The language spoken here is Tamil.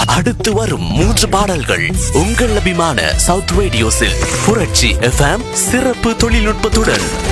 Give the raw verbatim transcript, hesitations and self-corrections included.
அடுத்து வரும் மூன்று பாடல்கள் உங்கள் அபிமான சவுத் ரேடியோஸில் புரட்சி எஃப்எம் சிறப்பு தொழில்நுட்பத்துடன்